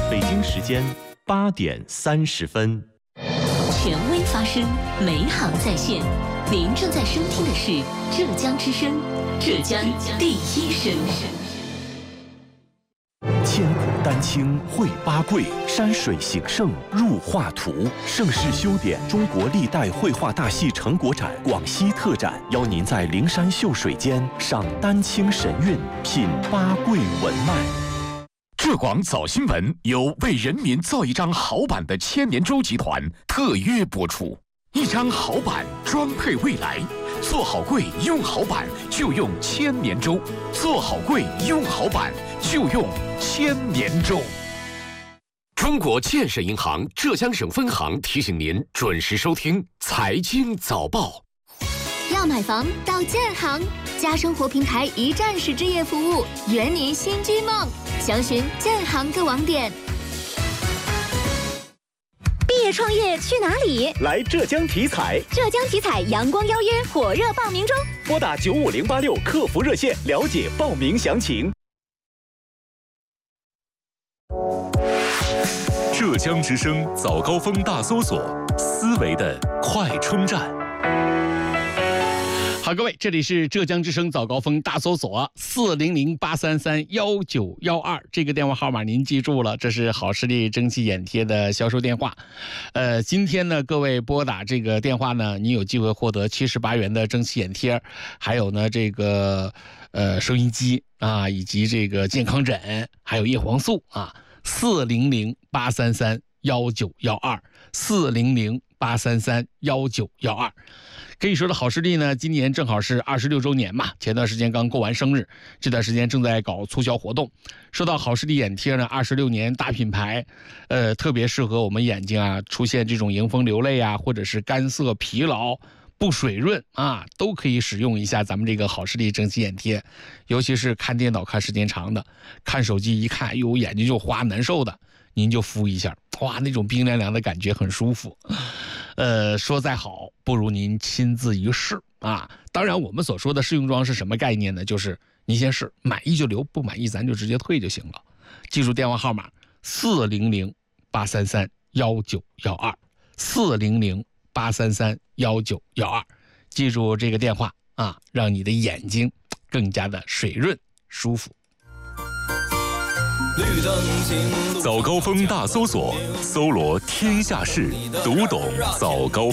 北京时间8点30分。 权威发声，美好在线。您正在收听的是浙江之声，浙江第一声。 千古丹青绘八桂，山水形胜入画图。盛世修典中国历代绘画大戏成果展广西特展，邀您在灵山秀水间赏丹青神韵，品八桂文脉。 浙广早新闻由为人民造一张好版的千年舟集团特约播出。一张好版装配未来，做好柜用好版就用千年舟，做好柜用好版就用千年舟。中国建设银行浙江省分行提醒您准时收听财经早报。 要买房到建行，家生活平台一站式置业服务，圆您新居梦。详询建行各网点。毕业创业去哪里？ 来浙江体彩！ 浙江体彩阳光邀约火热报名中， 拨打95086客服热线了解报名详情。 浙江之声早高峰大搜索，思维的快充站。 好，各位，这里是浙江之声早高峰大搜索400-833-1912，这个电话号码您记住了，这是好视力蒸汽眼贴的销售电话。今天呢，各位拨打这个电话呢，你有机会获得78元的蒸汽眼贴，还有呢这个收音机啊，以及这个健康枕，还有叶黄素啊。400-833-1912，400-833-1912。可以说的好视力呢，今年正好是26周年嘛，前段时间刚过完生日，这段时间正在搞促销活动。说到好视力眼贴呢，26年大品牌，特别适合我们眼睛啊出现这种迎风流泪啊，或者是干涩疲劳不水润啊，都可以使用一下咱们这个好视力蒸汽眼贴。尤其是看电脑看时间长的，看手机一看，哟，眼睛就花难受的，您就敷一下，哇，那种冰凉凉的感觉很舒服。说再好，不如您亲自一试啊。当然，我们所说的试用装是什么概念呢？就是您先试，满意就留，不满意咱就直接退就行了。记住电话号码：400-833-1912，400-833-1912。记住这个电话啊，让你的眼睛更加的水润舒服。 早高峰大搜索，搜罗天下事，读懂早高峰。